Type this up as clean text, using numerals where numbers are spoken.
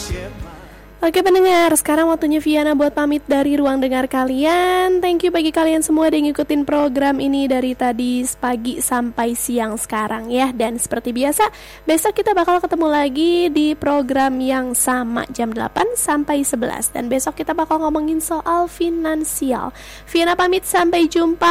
Oke pendengar, sekarang waktunya Viana buat pamit dari ruang dengar kalian. Thank you bagi kalian semua yang ngikutin program ini dari tadi pagi sampai siang sekarang ya. Dan seperti biasa, besok kita bakal ketemu lagi di program yang sama jam 8 sampai 11. Dan besok kita bakal ngomongin soal finansial. Viana pamit, sampai jumpa.